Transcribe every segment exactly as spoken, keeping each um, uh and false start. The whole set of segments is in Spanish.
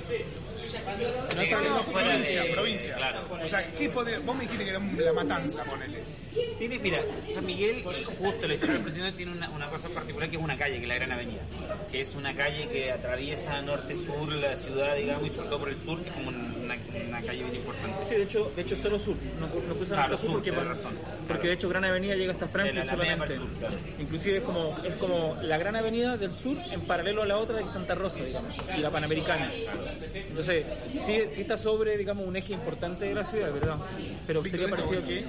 No, Tiene que ser no, fuera provincia, de- provincia. Claro. O sea, ¿qué podría, vos me dijiste que era La Matanza, ponele. Tiene, mira, San Miguel, eh, justo la historia impresionante, tiene una, una cosa particular que es una calle, que es la Gran Avenida, que es una calle que atraviesa norte-sur la ciudad, digamos, y sobre todo por el sur, que es como una, una calle bien importante. Sí, de hecho, de hecho solo sur, no, no cruzan Claro, hasta sur sur, porque, tenés por- razón. porque Claro. de hecho Gran Avenida llega hasta De Franklin la Alameda solamente. para el sur, claro. Inclusive es como, es como la Gran Avenida del sur en paralelo a la otra de Santa Rosa, digamos, y la Panamericana. Entonces, sí, sí está sobre, digamos, un eje importante de la ciudad, ¿verdad? Pero sería Víctor, parecido esto, que...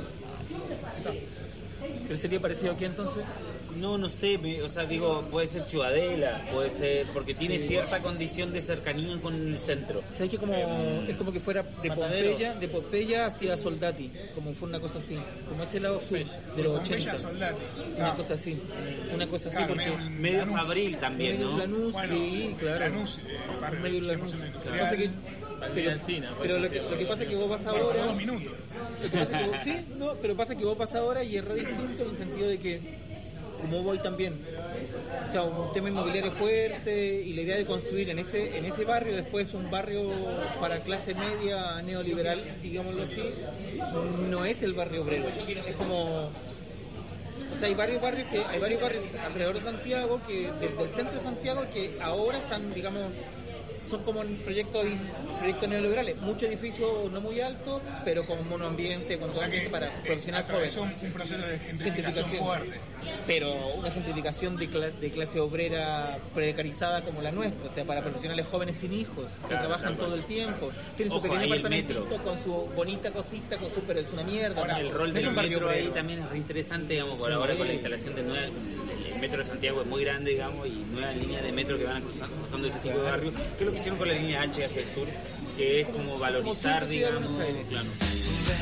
Pero sería parecido aquí entonces. No, no sé, me- o sea, digo, puede ser Ciudadela, puede ser, porque tiene cierta condición de cercanía con el centro. ¿Sabes que como es como que fuera de Matadero. Pompeya, de Pompeya hacia Soldati, como fue una cosa así, como ese lado sur de los Pompeya ochenta, Soldati. una Ah. cosa así, una cosa así Claro, porque medio- Medio Lanús. Fabril también, medio ¿no? Lanús, Bueno, sí, claro, Lanús, eh, barrio medio cien por Lanús. ciento Lo que industrial. pasa que Valdivia Encina, pues, pero lo sí, que, sí. lo que pasa es que vos vas Bueno, ahora, dos minutos. lo que pasa que vos- sí, no, pero pasa que vos vas ahora y es re distinto en el sentido de que como voy también, o sea, un tema inmobiliario fuerte y la idea de construir en ese en ese barrio después un barrio para clase media neoliberal, digámoslo así, no es el barrio obrero, es como, o sea, hay varios barrios que hay varios barrios alrededor de Santiago que desde el centro de Santiago que ahora están, digamos, son como proyectos proyectos neoliberales, muchos edificios no muy altos, pero con monoambiente, con O todo sea que ambiente para eh, profesionales atravesó jóvenes. un, un proceso de gentrificación Gentrificación. fuerte. Pero una gentrificación de, cla- de clase obrera precarizada como la nuestra, o sea, para profesionales jóvenes sin hijos, que Claro, trabajan claro. todo el tiempo, tienen Ojo, su pequeño ahí el apartamentito metro. con su bonita cosita, con su, pero es una mierda. Ahora, ¿no? El rol Es del un barrio metro ahí obrero. también es re interesante, digamos, por Sí. ahora con la instalación de nueva, el, el metro de Santiago es muy grande, digamos, y nuevas líneas de metro que van cruzando, cruzando ese tipo de barrios, que es lo que hicieron con la línea H hacia el sur, que es como valorizar, sur de Ciudad de digamos, Buenos Aires. claro.